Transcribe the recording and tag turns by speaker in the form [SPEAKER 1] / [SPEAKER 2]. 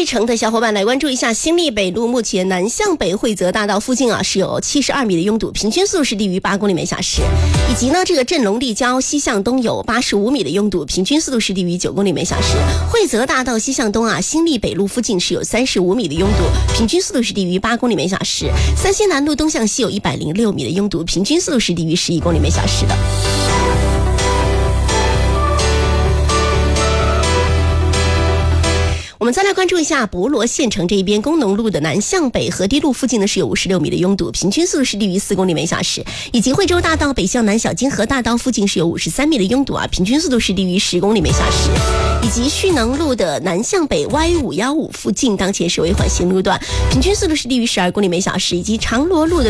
[SPEAKER 1] 费城的小伙伴来关注一下新立北路，目前南向北惠泽大道附近是有72米的拥堵，平均速度是低于8公里每小时。以及呢，这个镇龙立交西向东有85米的拥堵，平均速度是低于9公里每小时。惠泽大道西向东新立北路附近是有35米的拥堵，平均速度是低于8公里每小时。三星南路东向西有106米的拥堵，平均速度是低于11公里每小时的。我们再来关注一下博罗县城这一边，工农路的南向北河堤路附近呢是有56米的拥堵，平均速度是低于4公里每小时。以及惠州大道北向南小金河大道附近是有53米的拥堵平均速度是低于10公里每小时。以及蓄能路的南向北 Y515 附近当前是为缓行路段，平均速度是低于12公里每小时。以及长罗路的